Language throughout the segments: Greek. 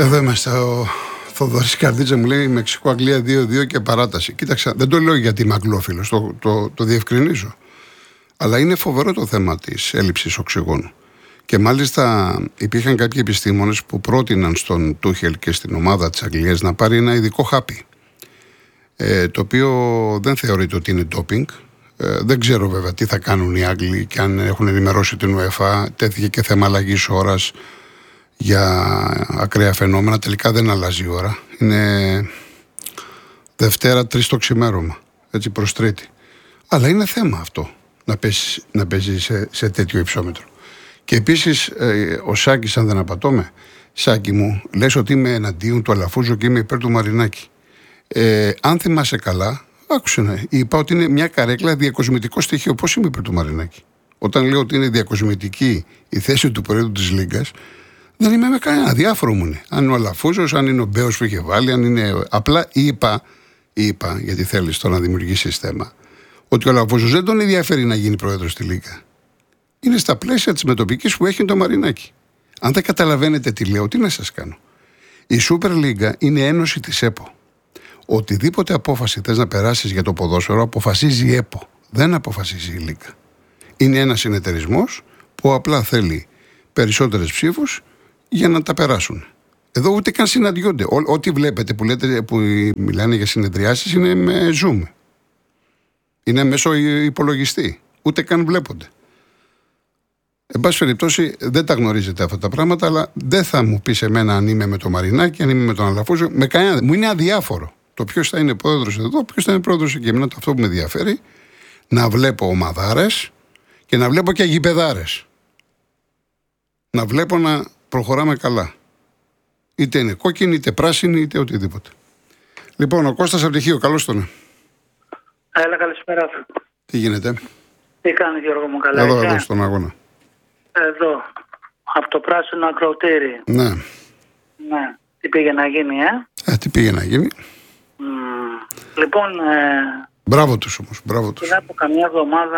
Εδώ είμαστε. Ο Θοδωρής Καρδίτσα μου λέει Μεξικό-Αγγλία 2-2 και παράταση. Κοίταξα, δεν το λέω γιατί είμαι αγγλόφιλος, το διευκρινίζω. Αλλά είναι φοβερό το θέμα της έλλειψης οξυγόνου. Και μάλιστα υπήρχαν κάποιοι επιστήμονες που πρότειναν στον Τούχελ και στην ομάδα της Αγγλίας να πάρει ένα ειδικό χάπι. Το οποίο δεν θεωρείται ότι είναι ντόπινγκ. Δεν ξέρω βέβαια τι θα κάνουν οι Άγγλοι και αν έχουν ενημερώσει την UEFA. Τέθηκε και θέμα αλλαγής ώρας για ακραία φαινόμενα. Τελικά δεν αλλάζει η ώρα. Είναι Δευτέρα 3 το ξημέρωμα. Έτσι προς Τρίτη. Αλλά είναι θέμα αυτό να παίζει σε τέτοιο υψόμετρο. Και επίσης ο Σάκης, αν δεν απατώμε, Σάκη μου, λες ότι είμαι εναντίον του Αλαφούζο και είμαι υπέρ του Μαρινάκη. Αν θυμάσαι καλά, άκουσε να. Είπα ότι είναι μια καρέκλα διακοσμητικό στοιχείο. Πώς είμαι υπέρ του Μαρινάκη? Όταν λέω ότι είναι διακοσμητική η θέση του Προέδρου της Λίγκας, δεν είμαι με κανένα. Διάφορο μου είναι. Αν είναι ο Αλαφούζος, αν είναι ο Μπέος που είχε βάλει, αν είναι. Απλά είπα, γιατί θέλεις τώρα να δημιουργήσεις θέμα, ότι ο Αλαφούζος δεν τον ενδιαφέρει να γίνει πρόεδρος στη Λίγκα. Είναι στα πλαίσια της μετοπικής που έχει το Μαρινάκη. Αν δεν καταλαβαίνετε τι λέω, τι να σας κάνω? Η Super League είναι ένωση της ΕΠΟ. Οτιδήποτε απόφαση θες να περάσεις για το ποδόσφαιρο, αποφασίζει η ΕΠΟ. Δεν αποφασίζει η Λίγκα. Είναι ένας συνεταιρισμός που απλά θέλει περισσότερες ψήφους για να τα περάσουν. Εδώ ούτε καν συναντιόνται. Ό,τι βλέπετε που μιλάνε για συνεδριάσεις είναι με Zoom. Είναι μέσω υπολογιστή. Ούτε καν βλέπονται. Εν πάση περιπτώσει, δεν τα γνωρίζετε αυτά τα πράγματα, αλλά δεν θα μου πεις εμένα αν είμαι με τον Μαρινάκη, αν είμαι με τον Αλαφούζο. Με κανένα. Μου είναι αδιάφορο το ποιος θα είναι πρόεδρος εδώ, ποιος θα είναι πρόεδρος εκεί. Εμένα αυτό που με ενδιαφέρει, να βλέπω ομαδάρες και να βλέπω και γηπεδάρες. Να βλέπω να προχωράμε καλά. Είτε είναι κόκκινη, είτε πράσινη, είτε οτιδήποτε. Λοιπόν, ο Κώστας από Τυχείο, καλώς τον. Έλα, καλησπέρα. Τι γίνεται? Τι κάνει, Γιώργο μου, καλά? Εδώ στον αγώνα. Εδώ, από το πράσινο ακροτήρι. Ναι. Ναι. Τι πήγε να γίνει, τι πήγε να γίνει. Λοιπόν, μπράβο τους όμως, μπράβο τους. πριν από καμιά εβδομάδα,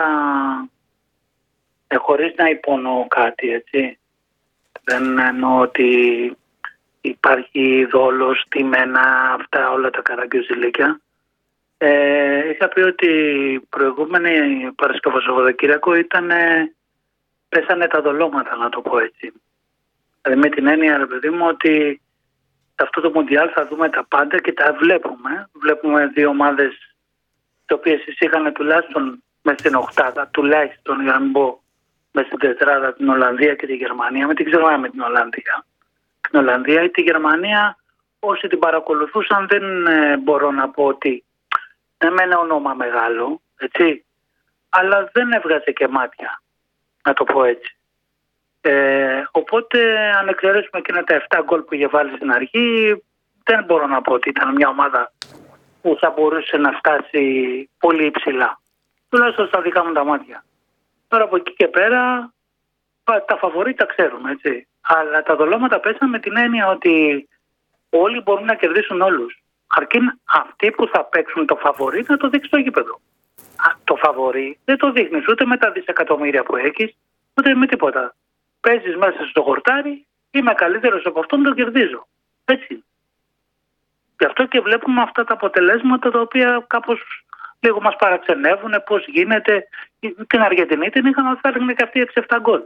χωρίς να υπονοώ κάτι, έτσι. Δεν εννοώ ότι υπάρχει δόλος, τιμένα, αυτά όλα τα καραγκιουζιλίκια. Είχα πει ότι προηγούμενη Παρασκευό Σαββατοκύριακο πέσανε τα δολώματα, να το πω έτσι. Δηλαδή με την έννοια, ρε παιδί μου, ότι σε αυτό το Μουντιάλ θα δούμε τα πάντα και τα βλέπουμε. Βλέπουμε δύο ομάδες τις οποίες είχαν τουλάχιστον μέσα στην οκτάδα, τουλάχιστον για να μην πω μέσα στην τετράδα, την Ολλανδία και τη Γερμανία. Με την ξέρω με την Ολλανδία. Την Ολλανδία ή τη Γερμανία, όσοι την παρακολουθούσαν, δεν μπορώ να πω ότι δεν με ένα όνομα μεγάλο, έτσι, αλλά δεν έβγαζε και μάτια, να το πω έτσι. Οπότε, αν εξαιρέσουμε εκείνα τα 7 γκολ που είχε βάλει στην αρχή, δεν μπορώ να πω ότι ήταν μια ομάδα που θα μπορούσε να φτάσει πολύ υψηλά. Τουλάχιστον στα δικά μου τα μάτια. Τώρα από εκεί και πέρα, τα φαβορί τα ξέρουμε, έτσι. Αλλά τα δολώματα πέσαν με την έννοια ότι όλοι μπορούν να κερδίσουν όλους. Αρκεί αυτοί που θα παίξουν το φαβορί να το δείξει στο γήπεδο. Το φαβορί δεν το δείχνεις ούτε με τα δισεκατομμύρια που έχεις, ούτε με τίποτα. Παίζεις μέσα στο χορτάρι, είμαι καλύτερος από αυτόν, το κερδίζω. Έτσι. Γι' αυτό και βλέπουμε αυτά τα αποτελέσματα τα οποία κάπως λίγο μας παραξενεύουν, πώς γίνεται. Την Αργεντινή την είχαν ότι θα έρθουν και αυτοί 6-7 γκολ.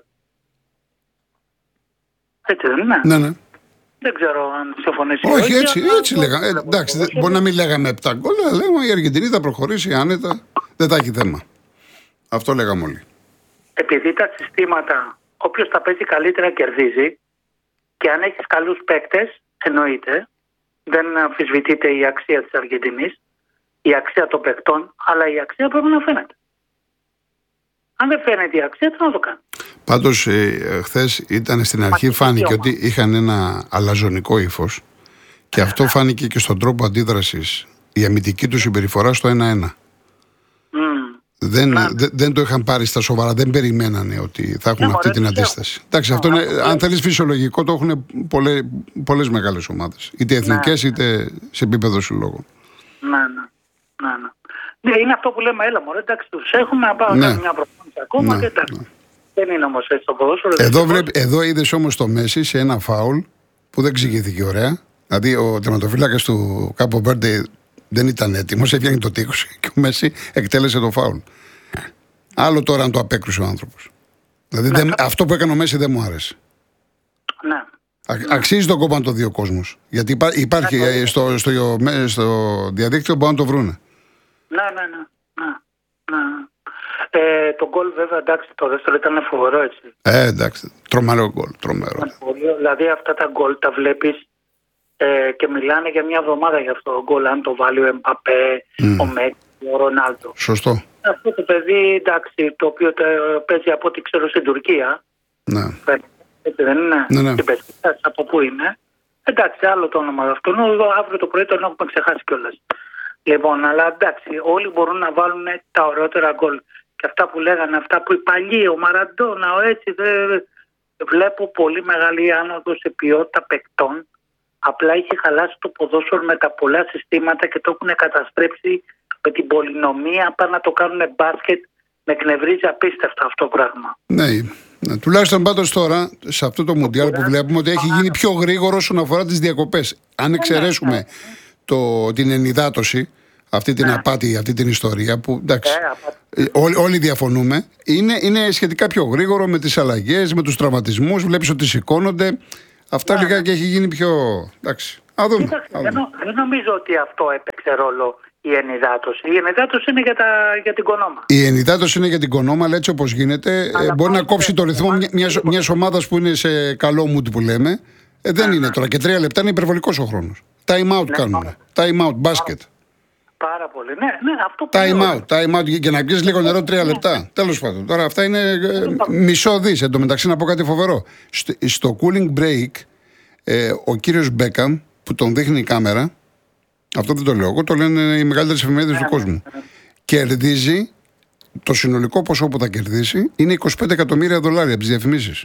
Έτσι δεν είναι? Ναι, ναι. Δεν ξέρω αν συμφωνήσει. Όχι, έτσι λέγαμε. Εντάξει, μπορεί να μην λέγαμε 7 γκολ, αλλά λέγαμε η Αργεντινή θα προχωρήσει άνετα, δεν θα έχει θέμα. Αυτό λέγαμε όλοι. Επειδή τα συστήματα, όποιος τα παίζει καλύτερα κερδίζει, και αν έχεις καλούς παίκτες, εννοείται, δεν αμφισβητείται η αξία της Αργεντινής, η αξία των παικτών, αλλά η αξία πρέπει να φαίνεται. Αν δεν φαίνεται η αξία, τι να το κάνει. Πάντως, χθες ήταν στην αρχή, φάνηκε ότι είχαν ένα αλαζονικό ύφος και αυτό φάνηκε και στον τρόπο αντίδρασης. Η αμυντική του συμπεριφορά στο 1-1. Δεν το είχαν πάρει στα σοβαρά, δεν περιμένανε ότι θα έχουν αυτή την αντίσταση. Εντάξει, αυτό είναι, αν θέλεις φυσιολογικό, το έχουν πολλές μεγάλες ομάδες. Είτε εθνικές, είτε σε επίπεδο συλλόγων. Ναι, είναι αυτό που λέμε, έλα μωρέ, εντάξει, τους έχουμε να πάμε μια προπόνηση ακόμα και εντάξει. Δεν είναι όμως έτσι το ποδόσφαιρο. Εδώ είδες όμως το Μέση σε ένα φάουλ που δεν εξηγήθηκε ωραία. Δηλαδή ο τερματοφύλακας του Κάπο Βέρντε δεν ήταν έτοιμος, έφτιαχνε το τείχος και ο Μέση εκτέλεσε το φάουλ. Άλλο τώρα αν το απέκρουσε ο άνθρωπος. Δηλαδή αυτό που έκανε ο Μέση δεν μου άρεσε. Ναι. Αξίζει τον κόπο να το δει ο κόσμος. Γιατί υπάρχει στο διαδίκτυο, μπορούν να το βρούνε. Ναι. Το γκολ βέβαια, εντάξει, το δεύτερο ήταν φοβερό, έτσι. Εντάξει, τρομερό γκολ. Δηλαδή αυτά τα γκολ τα βλέπεις και μιλάνε για μια εβδομάδα για αυτό το γκολ. Αν το βάλει ο Εμπαπέ, ο Μέση, ο Ρονάλντο. Σωστό. Αυτό το παιδί, εντάξει, το οποίο παίζει από ό,τι ξέρω στην Τουρκία. Ναι. Έτσι δεν είναι? Ναι. Την Πεσκίτας, από πού είναι? Εντάξει, άλλο το όνομα αυτού. Αύριο το πρωί τον έχουμε ξεχάσει κιόλας. Λοιπόν, αλλά εντάξει, όλοι μπορούν να βάλουν τα ωραιότερα γκολ. Και αυτά που λέγανε, αυτά που οι παλιοί, ο Μαραντόνα, ο έτσι. Βλέπω πολύ μεγάλη άνοδο σε ποιότητα παικτών. Απλά είχε χαλάσει το ποδόσφαιρο με τα πολλά συστήματα και το έχουν καταστρέψει με την πολυνομία. Πάνε να το κάνουν μπάσκετ. Με εκνευρίζει απίστευτα αυτό το πράγμα. Ναι, τουλάχιστον πάντως τώρα, σε αυτό το Μουντιάλ που βλέπουμε ότι έχει γίνει πιο γρήγορο όσον αφορά τις διακοπές. Αν εξαιρέσουμε την ενυδάτωση, αυτή την απάτη, αυτή την ιστορία που εντάξει, όλοι διαφωνούμε, είναι σχετικά πιο γρήγορο με τις αλλαγές, με τους τραυματισμούς. Βλέπεις ότι σηκώνονται. Αυτά λιγάκι έχει γίνει πιο. Εντάξει. Δεν νομίζω ότι αυτό έπαιξε ρόλο. Η ενυδάτωση. Η ενυδάτωση είναι για την κονόμα. Η ενυδάτωση είναι για την κονόμα, αλλά έτσι όπως γίνεται, μπορεί να κόψει το ρυθμό μιας ομάδας που είναι σε καλό mood που λέμε. Δεν είναι τώρα. Και 3 λεπτά είναι υπερβολικός ο χρόνος. Time out κάνουμε. Time out, μπάσκετ. Πάρα πολύ. Ναι, αυτό time out. Και να πιεις λίγο νερό 3 λεπτά. Τέλος πάντων. Τώρα αυτά είναι μισό δις. Εν τω μεταξύ να πω κάτι φοβερό. Στο cooling break, ο κύριος Μπέκαμ, που τον δείχνει η κάμερα. Αυτό δεν το λέω εγώ, το λένε οι μεγαλύτερες εφημερίδες του κόσμου. Κερδίζει, το συνολικό ποσό που θα κερδίσει είναι $25 εκατομμύρια από τις διαφημίσεις.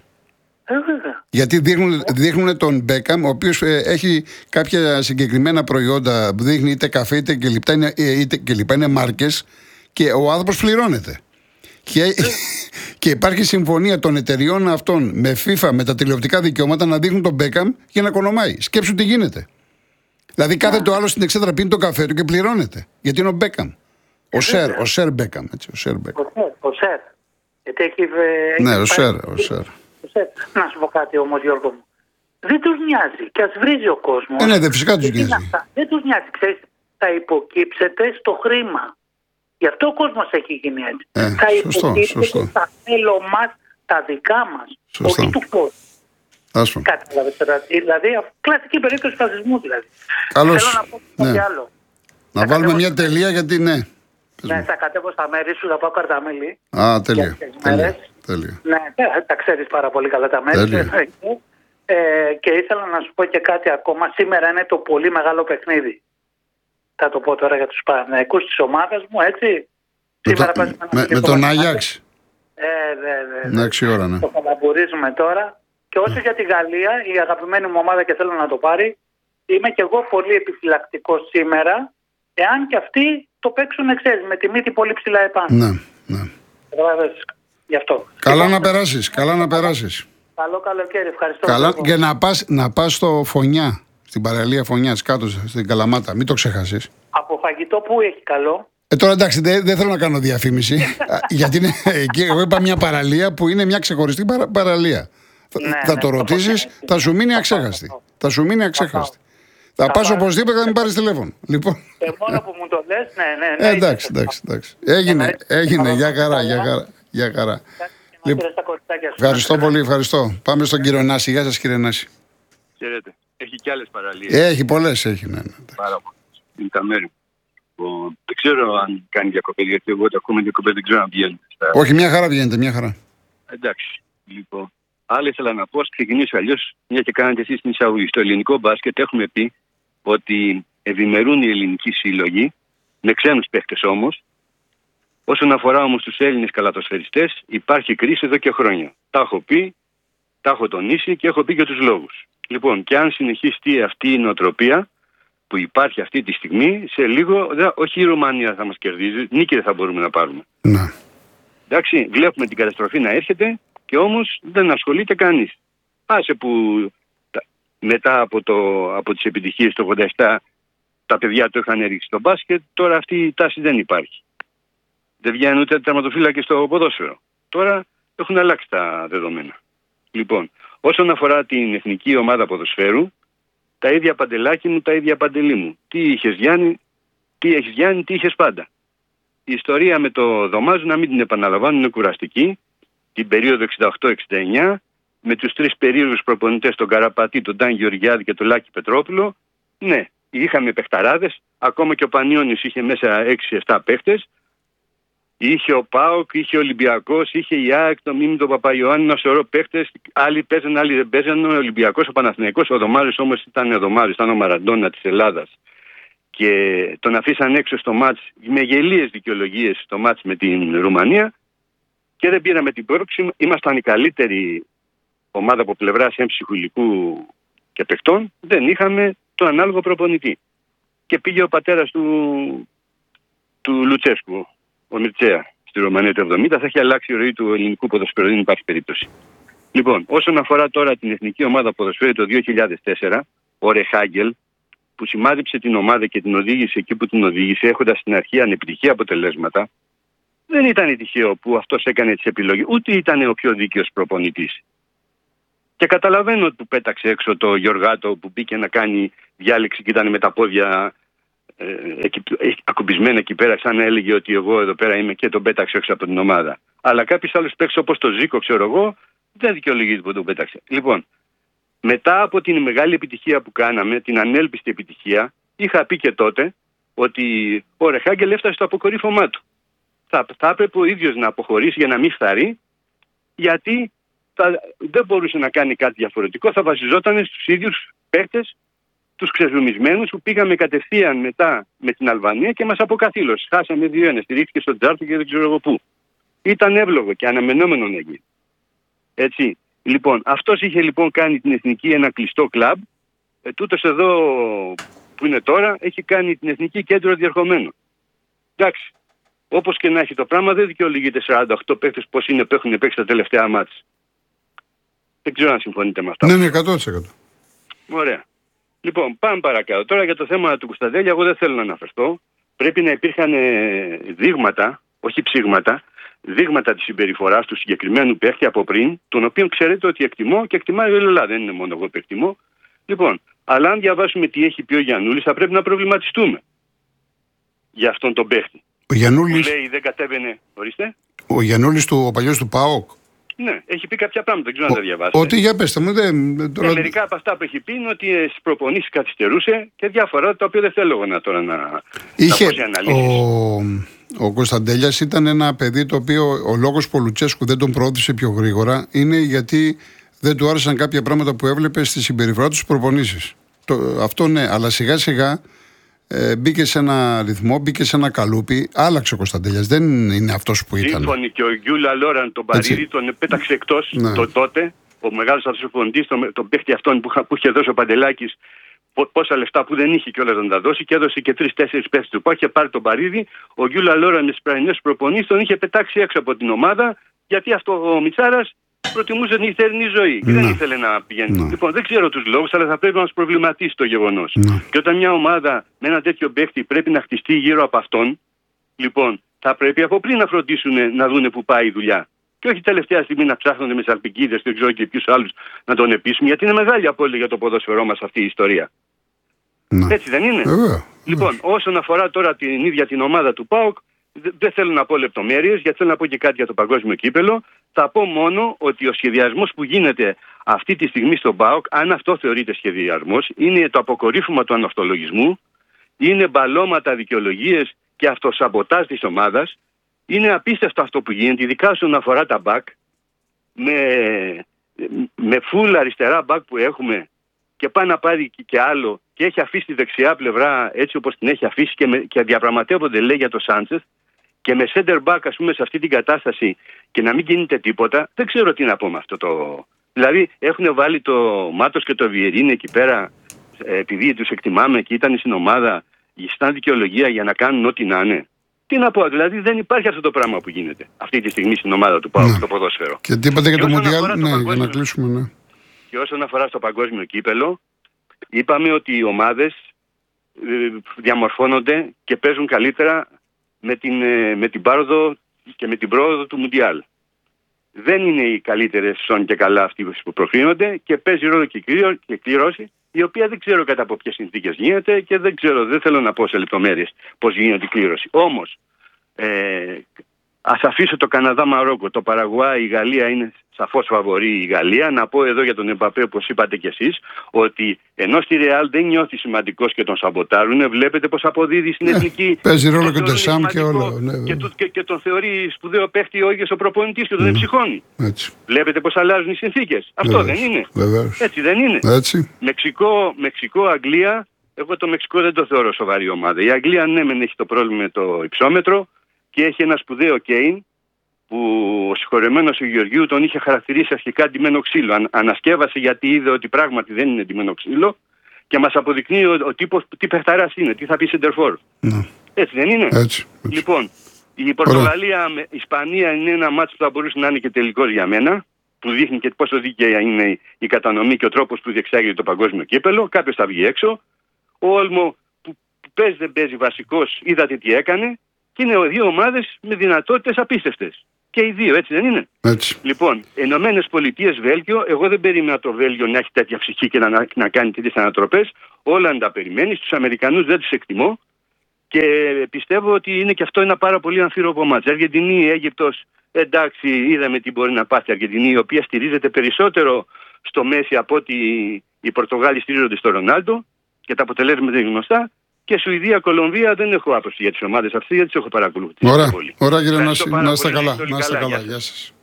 Γιατί δείχνουν τον Μπέκαμ, ο οποίος έχει κάποια συγκεκριμένα προϊόντα που δείχνει είτε καφέ είτε και λοιπά, είναι μάρκες και ο άνθρωπος πληρώνεται. Και υπάρχει συμφωνία των εταιριών αυτών με FIFA, με τα τηλεοπτικά δικαιώματα να δείχνουν τον Μπέκαμ για να κονομάει. Σκέψου τι γίνεται. Δηλαδή κάθεται ο άλλος στην εξέδρα, πίνει το καφέ του και πληρώνεται. Γιατί είναι ο Μπέκαμ. Ο Σερ Μπέκαμ. Ο Σερ. Γιατί έχει. Ναι, ο Σερ. Να σου πω κάτι όμως, Γιώργο μου. Δεν τους νοιάζει. Και ας βρίζει ο κόσμος. Ναι, φυσικά τους νοιάζει. Δεν τους νοιάζει. Ξέρεις, θα υποκύψετε στο χρήμα. Γι' αυτό ο κόσμος έχει γίνει έτσι. Θα υποκύψετε στα θέλω μας, τα δικά μας. Όχι του κόσμου. Δηλαδή, κλασική περίπτωση φασισμού δηλαδή. Καλώς. Θέλω να πω κάτι άλλο. Να βάλουμε μια τελεία γιατί ναι. Ναι, θα κατέβω στα μέρη σου, θα πάω Καρταμέλη. Τέλεια. Ναι, τα ξέρεις πάρα πολύ καλά τα μέρη. Και ήθελα να σου πω και κάτι ακόμα. Σήμερα είναι το πολύ μεγάλο παιχνίδι. Θα το πω τώρα για τους Παναθηναϊκούς της ομάδας μου, έτσι. Με τον Άγιαξ. Ναι. 6 ώρα, ναι. Το καλαμπουρίζουμε τώρα. Και όσο για τη Γαλλία, η αγαπημένη μου ομάδα και θέλω να το πάρει, είμαι και εγώ πολύ επιφυλακτικός σήμερα, εάν και αυτοί το παίξουν, ξέρεις, με τη μύτη πολύ ψηλά επάνω. Ναι. Γι' αυτό. Καλά να περάσεις. Καλό καλοκαίρι, ευχαριστώ. Και να πας στο Φωνιά, στην παραλία Φωνιάς, κάτω στην Καλαμάτα. Μην το ξεχάσεις. Από φαγητό που έχει καλό. Τώρα εντάξει, δεν θέλω να κάνω διαφήμιση, γιατί είναι εκεί, εγώ είπα μια παραλία που είναι μια ξεχωριστή παραλία. Θα το ρωτήσεις, θα σου μείνει αξέχαστη. Θα πας οπωσδήποτε να μην πάρεις τηλέφωνο. Λοιπόν. Μόνο που μου το λες, ναι. Εντάξει. Έγινε. Για χαρά. Ευχαριστώ πολύ, ευχαριστώ. Πάμε στον κύριο Νάση. Γεια σας, κύριε Νάση. Χαίρετε. Έχει και άλλες παραλίες. Έχει πολλές, ναι. Πάρα πολλές. Είναι τα μέρη. Δεν ξέρω αν κάνει διακοπές, γιατί εγώ τα ακούμε διακοπές, δεν ξέρω αν βγαίνετε. Όχι, μια χαρά βγαίνετε, μια χαρά. Εντάξει. Λοιπόν, άλλα ήθελα να πω, ας ξεκινήσω αλλιώς, μια και κάνατε εσείς την εισαγωγή. Στο ελληνικό μπάσκετ έχουμε πει ότι ευημερούν οι ελληνικοί σύλλογοι, με ξένους παίχτες όμως. Όσον αφορά όμως τους Έλληνες καλαθοσφαιριστές, υπάρχει κρίση εδώ και χρόνια. Τα έχω πει, τα έχω τονίσει και έχω πει και τους λόγους. Λοιπόν, και αν συνεχίσει αυτή η νοοτροπία που υπάρχει αυτή τη στιγμή, σε λίγο, όχι η Ρουμανία θα μας κερδίζει, νίκη δεν θα μπορούμε να πάρουμε. Ναι. Εντάξει, βλέπουμε την καταστροφή να έρχεται και όμως δεν ασχολείται κανείς. Άσε που μετά από τις επιτυχίες του 87 τα παιδιά του είχαν ρίξει στο μπάσκετ. Τώρα αυτή η τάση δεν υπάρχει. Δεν βγαίνουν ούτε τερματοφύλακες στο ποδόσφαιρο. Τώρα έχουν αλλάξει τα δεδομένα. Λοιπόν, όσον αφορά την εθνική ομάδα ποδοσφαίρου, τα ίδια Παντελάκη μου, τα ίδια Παντελή μου. Τι είχες Γιάννη, τι έχεις Γιάννη, τι είχες πάντα. Η ιστορία με το Δωμάζο, να μην την επαναλαμβάνω, είναι κουραστική. Την περίοδο 68-69, με τους τρεις περίεργους προπονητές, τον Καραπατή, τον Ντάν Γεωργιάδη και τον Λάκη Πετρόπουλο. Ναι, είχαμε παιχταράδες, ακόμα και ο Πανιώνης είχε μέσα 6-7 παίχτες. Είχε ο ΠΑΟΚ, είχε ο Ολυμπιακός, είχε η ΑΕΚ, το Μίμη, τον Παπαϊωάννη, ένα σωρό παίχτες. Άλλοι παίζαν, άλλοι δεν παίζαν. Ο Ολυμπιακός, ο Παναθηναϊκός, ο Δωμάρης όμως ήταν ο Δωμάρης, ήταν ο Μαραντόνα της Ελλάδας. Και τον αφήσαν έξω στο μάτς με γελίες δικαιολογίες στο μάτς με την Ρουμανία και δεν πήραμε την πρόκληση. Ήμασταν η καλύτερη ομάδα από πλευράς ψυχολογικού και παιχτών. Δεν είχαμε το ανάλογο προπονητή. Και πήγε ο πατέρας του Λουτσέσκου, ο Μιρτσέα, στη Ρουμανία του 70. Θα έχει αλλάξει η ροή του ελληνικού ποδοσφαίρου, δεν υπάρχει περίπτωση. Λοιπόν, όσον αφορά τώρα την εθνική ομάδα ποδοσφαίρου το 2004, ο Ρεχάγκελ, που σημάδεψε την ομάδα και την οδήγησε εκεί που την οδήγησε, έχοντας στην αρχή ανεπιτυχή αποτελέσματα, δεν ήταν τυχαίο που αυτός έκανε τις επιλογές, ούτε ήταν ο πιο δίκαιος προπονητής. Και καταλαβαίνω ότι πέταξε έξω το Γιωργάτο που μπήκε να κάνει διάλεξη και ήταν με τα πόδια ακουμπισμένα εκεί πέρα, σαν να έλεγε ότι εγώ εδώ πέρα είμαι, και τον πέταξε έξω από την ομάδα. Αλλά κάποιος άλλος παίξει όπως το Ζήκο, ξέρω εγώ, δεν δικαιολογείται που τον πέταξε. Λοιπόν, μετά από την μεγάλη επιτυχία που κάναμε, την ανέλπιστη επιτυχία, είχα πει και τότε ότι ο Ρεχάγκελ έφτασε στο αποκορύφωμά του. Θα έπρεπε ο ίδιος να αποχωρήσει για να μην φθαρεί, γιατί δεν μπορούσε να κάνει κάτι διαφορετικό. Θα βασιζόταν στους ίδιους παίκτες, τους ξεζουμισμένους, που πήγαμε κατευθείαν μετά με την Αλβανία και μας αποκαθήλωσε. Χάσαμε 2-1, στηρίχθηκε στον Τζάρτο και δεν ξέρω εγώ πού. Ήταν εύλογο και αναμενόμενο να γίνει. Έτσι. Λοιπόν, αυτός είχε λοιπόν κάνει την εθνική ένα κλειστό κλαμπ. Τούτος εδώ που είναι τώρα έχει κάνει την εθνική κέντρο διερχομένο. Εντάξει. Όπως και να έχει το πράγμα, δεν δικαιολογείται 48 παίκτες πώς είναι που έχουν παίξει τα τελευταία μάτς. Δεν ξέρω αν συμφωνείτε με αυτά. Ναι, ναι, 100%. Ωραία. Λοιπόν, πάμε παρακάτω. Τώρα για το θέμα του Κωνσταντέλια, εγώ δεν θέλω να αναφερθώ. Πρέπει να υπήρχαν δείγματα, όχι ψήγματα, δείγματα της συμπεριφοράς του συγκεκριμένου παίχτη από πριν, τον οποίο ξέρετε ότι εκτιμώ και εκτιμάει η Ελλάδα. Δεν είναι μόνο εγώ που εκτιμώ. Λοιπόν, αλλά αν διαβάσουμε τι έχει πει ο Γιαννούλης, θα πρέπει να προβληματιστούμε για αυτόν τον παίχτη. Ο Γιαννούλης. Που λέει δεν κατέβαινε. Ορίστε. Ο Γιαννούλης, ο παλιός του ΠΑΟΚ. Ναι, έχει πει κάποια πράγματα, δεν ξέρω αν τα διαβάσετε. Ότι για πέστε μου, μερικά από αυτά που έχει πει είναι ότι στις προπονήσεις καθυστερούσε και διάφορα τα οποία δεν θέλω εγώ τώρα να είχε, πω σε αναλύσεις. Ο Κωνσταντέλιας ήταν ένα παιδί το οποίο ο λόγος που ο Λουτσέσκου δεν τον προώθησε πιο γρήγορα είναι γιατί δεν του άρεσαν κάποια πράγματα που έβλεπε στη συμπεριφορά του στις προπονήσεις. Αυτό ναι, αλλά σιγά σιγά μπήκε σε ένα ρυθμό, μπήκε σε ένα καλούπι, άλλαξε ο Κωνσταντέλιας. Δεν είναι αυτός που ήταν. Σύμφωνοι, και ο Γκιούλα Λόραν τον Παρίδη τον πέταξε εκτός τότε. Ο μεγάλος αυτός προπονητής, τον παίχτη αυτόν που είχε δώσει ο Παντελάκης, πόσα λεφτά που δεν είχε κιόλας να τα δώσει, και έδωσε και 3-4 παίχτες του. Που είχε πάρει τον Παρίδη, ο Γκιούλα Λόραν με τις πρωινές προπονήσεις τον είχε πετάξει έξω από την ομάδα, γιατί αυτό ο Μιτσάρας προτιμούσε την νυχτερινή ζωή και δεν ήθελε να πηγαίνει. Λοιπόν, δεν ξέρω τους λόγους, αλλά θα πρέπει να μας προβληματίσει το γεγονός. Και όταν μια ομάδα με ένα τέτοιο παίχτη πρέπει να χτιστεί γύρω από αυτόν, λοιπόν, θα πρέπει από πριν να φροντίσουν να δούνε που πάει η δουλειά. Και όχι τελευταία στιγμή να ψάχνονται με σαλπικίδες, δεν ξέρω και ποιους άλλους να τον επίσουν, γιατί είναι μεγάλη απώλεια για το ποδόσφαιρό μας αυτή η ιστορία. Έτσι δεν είναι? Λοιπόν, όσον αφορά τώρα την ίδια την ομάδα του ΠΑΟΚ, δεν θέλω να πω λεπτομέρειες, γιατί θέλω να πω και κάτι για το παγκόσμιο κύπελο. Θα πω μόνο ότι ο σχεδιασμός που γίνεται αυτή τη στιγμή στον ΠΑΟΚ, αν αυτό θεωρείται σχεδιασμός, είναι το αποκορύφωμα του αναυτολογισμού, είναι μπαλώματα, δικαιολογίες και αυτοσαμποτάζ της ομάδας. Είναι απίστευτο αυτό που γίνεται, ειδικά όσον αφορά τα μπακ, με φουλ αριστερά μπακ που έχουμε και πάει να πάρει και άλλο και έχει αφήσει τη δεξιά πλευρά έτσι όπως την έχει αφήσει και διαπραγματεύονται, λέει, για το Σάντσεθ, και με center back, ας πούμε, σε αυτή την κατάσταση και να μην γίνεται τίποτα, δεν ξέρω τι να πω με αυτό το. Δηλαδή έχουν βάλει το Μάτος και το Βιερίνη εκεί πέρα, επειδή τους εκτιμάμε και ήταν στην ομάδα, σαν δικαιολογία για να κάνουν ό,τι να είναι. Τι να πω, δηλαδή δεν υπάρχει αυτό το πράγμα που γίνεται αυτή τη στιγμή στην ομάδα του ΠΑΟΚ, στο ποδόσφαιρο. Και τι είπατε για το Μουντιάλ, για να κλείσουμε, ναι. Και όσον αφορά στο παγκόσμιο κύπελο, είπαμε ότι οι ομάδες διαμορφώνονται και παίζουν καλύτερα με την πάροδο και με την πρόοδο του Μουντιάλ. Δεν είναι οι καλύτερες σόν και καλά αυτοί που προκρίνονται και παίζει ρόλο και κλήρωση, η οποία δεν ξέρω κατά από ποιες συνθήκες γίνεται και δεν θέλω να πω σε λεπτομέρειες πώς γίνεται η κλήρωση. Όμως, ας αφήσω το Καναδά, Μαρόκο, το Παραγουάι, η Γαλλία είναι σαφώς φαβορή η Γαλλία. Να πω εδώ για τον Εμπαπέ, όπως είπατε κι εσείς, ότι ενώ στη Ρεάλ δεν νιώθει σημαντικός και τον σαμποτάρουν, βλέπετε πως αποδίδει στην εθνική. Παίζει ρόλο και το Σαμ και όλο. Και τον θεωρεί σπουδαίο παίχτη ο ίδιος ο προπονητής και τον εμψυχώνει. Βλέπετε πως αλλάζουν οι συνθήκες. Αυτό δεν είναι? Έτσι δεν είναι? Μεξικό, Αγγλία. Εγώ το Μεξικό δεν το θεωρώ σοβαρή ομάδα. Η Αγγλία ναι, μεν έχει το πρόβλημα με το υψόμετρο και έχει ένα σπουδαίο Κέιν, που ο συγχωρεμένος ο Γεωργίου τον είχε χαρακτηρίσει αρχικά ντυμένο ξύλο. Ανασκεύασε γιατί είδε ότι πράγματι δεν είναι ντυμένο ξύλο και μας αποδεικνύει ο τύπος τι παιχταράς είναι, τι θα πει σεντερφόρ. Έτσι δεν είναι? Έτσι. Λοιπόν, η Πορτογαλία με Ισπανία είναι ένα μάτσο που θα μπορούσε να είναι και τελικός για μένα, που δείχνει και πόσο δίκαια είναι η κατανομή και ο τρόπος που διεξάγεται το παγκόσμιο κύπελο. Κάποιος θα βγει έξω. Ο Όλμο που παίζει δεν παίζει βασικός, είδατε τι έκανε. Και είναι δύο ομάδες με δυνατότητες απίστευτες. Και οι δύο, έτσι δεν είναι? Έτσι. Λοιπόν, Ηνωμένες Πολιτείες, Βέλγιο, εγώ δεν περίμενα το Βέλγιο να έχει τέτοια ψυχή και να κάνει τέτοιες ανατροπές. Όλα αν τα περιμένει. Στους Αμερικανούς δεν τους εκτιμώ. Και πιστεύω ότι είναι και αυτό ένα πάρα πολύ αμφίροπο μάτς. Αργεντινή, Αίγυπτος, εντάξει, είδαμε τι μπορεί να πάθει η Αργεντινή, η οποία στηρίζεται περισσότερο στο Μέση από ότι οι Πορτογάλοι στηρίζονται στο Ρονάλντο και τα αποτελέσματα είναι γνωστά. Και Σουηδία, Κολομβία δεν έχω άποψη για τις ομάδες αυτές, γιατί τις έχω παρακολουθήσει. Ωραία κύριε Νάση, να είστε καλά. Γεια σας.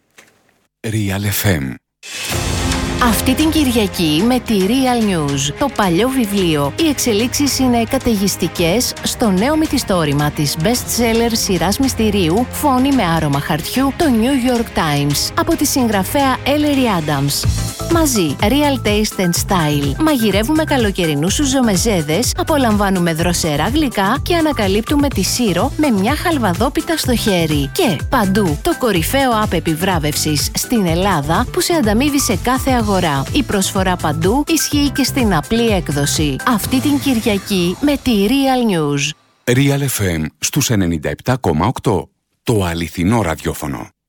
Real FM. Αυτή την Κυριακή με τη Real News, το παλιό βιβλίο, οι εξελίξεις είναι καταιγιστικές στο νέο μυθιστόρημα της best-seller σειράς μυστηρίου «Φόνοι με άρωμα χαρτιού», το New York Times, από τη συγγραφέα Ellery Adams. Μαζί, Real Taste and Style. Μαγειρεύουμε καλοκαιρινούς σουζομεζέδες, απολαμβάνουμε δροσερά γλυκά και ανακαλύπτουμε τη Σύρο με μια χαλβαδόπιτα στο χέρι. Και παντού, το κορυφαίο app επιβράβευσης στην Ελλάδα που σε ανταμείβει σε κάθε αγορά. Η προσφορά παντού ισχύει και στην απλή έκδοση. Αυτή την Κυριακή με τη Real News. Real FM στους 97,8. Το αληθινό ραδιόφωνο.